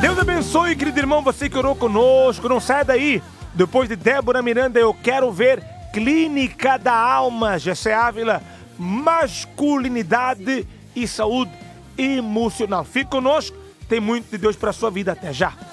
Deus abençoe, querido irmão, você que orou conosco. Não saia daí. Depois de Débora Miranda, eu quero ver Clínica da Alma, Gessé Ávila, masculinidade e saúde emocional. Fique conosco, tem muito de Deus para a sua vida. Até já.